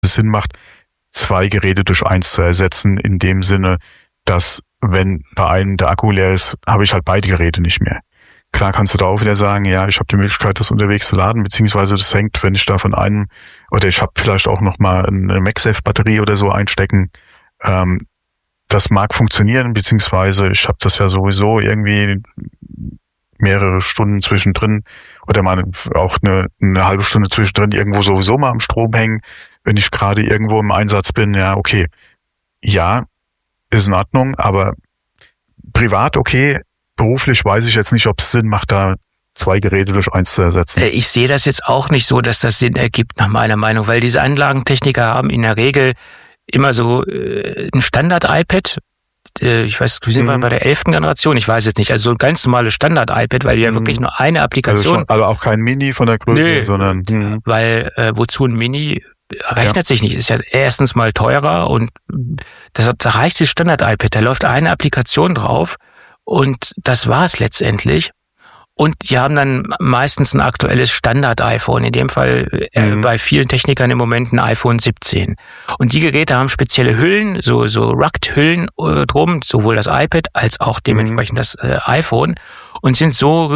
es Sinn macht, 2 Geräte durch 1 zu ersetzen, in dem Sinne, dass wenn bei einem der Akku leer ist, habe ich halt beide Geräte nicht mehr. Klar kannst du da auch wieder sagen, ja, ich habe die Möglichkeit, das unterwegs zu laden, beziehungsweise das hängt, wenn ich da von einem, oder ich habe vielleicht auch noch mal eine MagSafe-Batterie oder so einstecken. Das mag funktionieren, beziehungsweise ich habe das ja sowieso irgendwie mehrere Stunden zwischendrin oder mal auch eine halbe Stunde zwischendrin irgendwo sowieso mal am Strom hängen, wenn ich gerade irgendwo im Einsatz bin. Ja, okay. Ja, ist in Ordnung, aber privat okay. Beruflich weiß ich jetzt nicht, ob es Sinn macht, da 2 Geräte durch 1 zu ersetzen. Ich sehe das jetzt auch nicht so, dass das Sinn ergibt, nach meiner Meinung, weil diese Anlagentechniker haben in der Regel immer so ein Standard-iPad. Ich weiß, wir sind bei der 11. Generation, ich weiß jetzt nicht. Also so ein ganz normales Standard-iPad, weil die ja wirklich nur eine Applikation... Also auch kein Mini von der Größe, sondern... Weil wozu ein Mini... Rechnet sich nicht, ist ja erstens mal teurer und da reicht das Standard-iPad, da läuft eine Applikation drauf und das war's letztendlich. Und die haben dann meistens ein aktuelles Standard-iPhone, in dem Fall bei vielen Technikern im Moment ein iPhone 17. Und die Geräte haben spezielle Hüllen, so Rugged-Hüllen drum, sowohl das iPad als auch dementsprechend das iPhone und sind so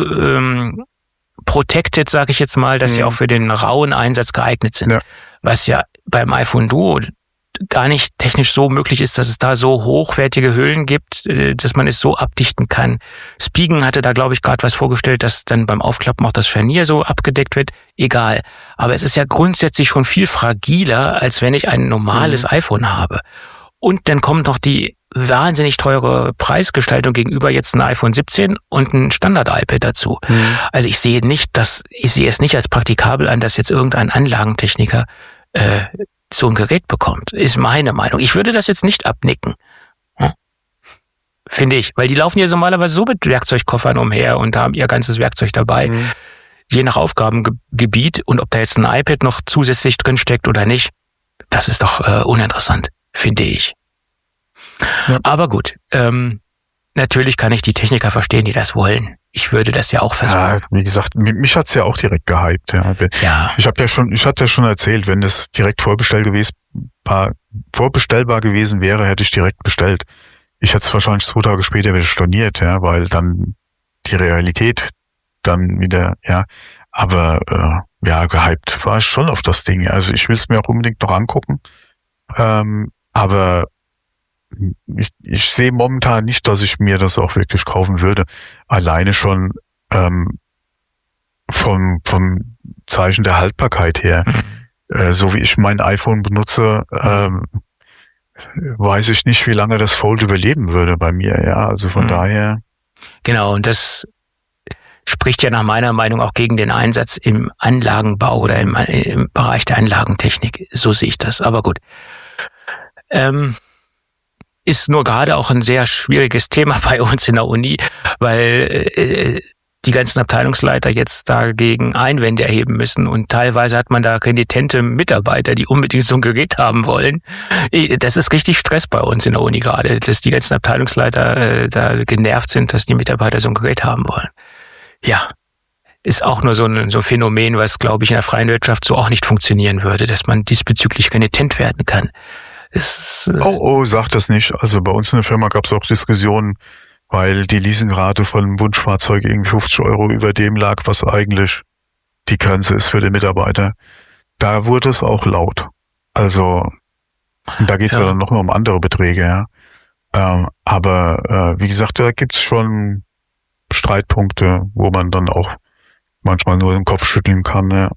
protected, sage ich jetzt mal, dass sie auch für den rauen Einsatz geeignet sind. Ja. Was ja beim iPhone Duo gar nicht technisch so möglich ist, dass es da so hochwertige Hüllen gibt, dass man es so abdichten kann. Spigen hatte da, glaube ich, gerade was vorgestellt, dass dann beim Aufklappen auch das Scharnier so abgedeckt wird. Egal. Aber es ist ja grundsätzlich schon viel fragiler, als wenn ich ein normales iPhone habe. Und dann kommt noch die wahnsinnig teure Preisgestaltung gegenüber jetzt ein iPhone 17 und ein Standard-iPad dazu. Also ich sehe es nicht als praktikabel an, dass jetzt irgendein Anlagentechniker so ein Gerät bekommt. Ist meine Meinung. Ich würde das jetzt nicht abnicken. Finde ich. Weil die laufen ja normalerweise so mit Werkzeugkoffern umher und haben ihr ganzes Werkzeug dabei. Je nach Aufgabengebiet und ob da jetzt ein iPad noch zusätzlich drin steckt oder nicht, das ist doch uninteressant, finde ich. Ja. Aber gut, natürlich kann ich die Techniker verstehen, die das wollen. Ich würde das ja auch versuchen. Ja, wie gesagt, mich hat's ja auch direkt gehypt. Ja. Ich hatte ja schon erzählt, wenn das direkt vorbestellbar gewesen wäre, hätte ich direkt bestellt. Ich hätte es wahrscheinlich 2 Tage später wieder storniert, ja, weil dann die Realität dann wieder, ja. Aber gehypt war ich schon auf das Ding. Also ich will es mir auch unbedingt noch angucken. Aber ich sehe momentan nicht, dass ich mir das auch wirklich kaufen würde. Alleine schon vom Zeichen der Haltbarkeit her. So wie ich mein iPhone benutze, weiß ich nicht, wie lange das Fold überleben würde bei mir. Ja, also von daher. Genau, und das spricht ja nach meiner Meinung auch gegen den Einsatz im Anlagenbau oder im Bereich der Anlagentechnik. So sehe ich das. Aber gut. Ist nur gerade auch ein sehr schwieriges Thema bei uns in der Uni, weil die ganzen Abteilungsleiter jetzt dagegen Einwände erheben müssen und teilweise hat man da renitente Mitarbeiter, die unbedingt so ein Gerät haben wollen. Das ist richtig Stress bei uns in der Uni gerade, dass die ganzen Abteilungsleiter da genervt sind, dass die Mitarbeiter so ein Gerät haben wollen. Ja, ist auch nur so ein Phänomen, was, glaube ich, in der freien Wirtschaft so auch nicht funktionieren würde, dass man diesbezüglich renitent werden kann. Sag das nicht. Also bei uns in der Firma gab es auch Diskussionen, weil die Leasingrate von einem Wunschfahrzeug irgendwie 50 € über dem lag, was eigentlich die Grenze ist für den Mitarbeiter. Da wurde es auch laut. Also da geht es ja dann noch mal um andere Beträge, ja. Aber wie gesagt, da gibt's schon Streitpunkte, wo man dann auch manchmal nur den Kopf schütteln kann. Ja,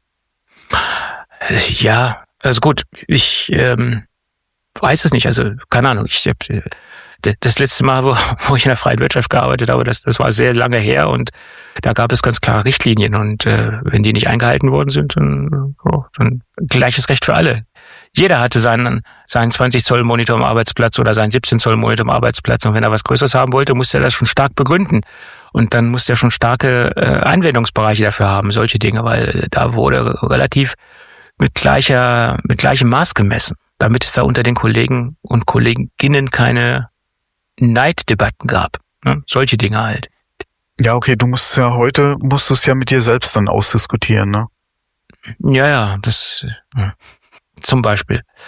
ja, also gut, ich weiß es nicht, also keine Ahnung. Ich habe das letzte Mal, wo ich in der freien Wirtschaft gearbeitet habe, das war sehr lange her und da gab es ganz klare Richtlinien und wenn die nicht eingehalten worden sind, dann gleiches Recht für alle. Jeder hatte seinen 20 Zoll Monitor am Arbeitsplatz oder seinen 17 Zoll Monitor am Arbeitsplatz und wenn er was Größeres haben wollte, musste er das schon stark begründen und dann musste er schon starke Anwendungsbereiche dafür haben, solche Dinge, weil da wurde relativ mit gleichem Maß gemessen, damit es da unter den Kollegen und Kolleginnen keine Neiddebatten gab. Ne? Solche Dinge halt. Ja, okay, du musst es ja mit dir selbst dann ausdiskutieren, ne? Ja, das zum Beispiel.